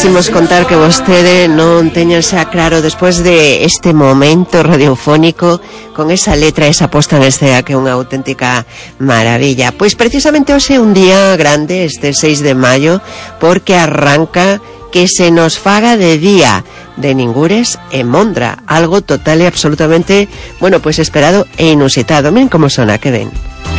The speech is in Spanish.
quixemos contar que vostede non teña xa claro despois de este momento radiofónico con esa letra, esa posta en escena que é unha auténtica maravilla. Pois precisamente hoxe é un día grande, este 6 de maio, porque arranca que se nos faga de día de Ningures e Mondra, algo total e absolutamente, bueno, pues esperado e inusitado. Miren como sona, que ven.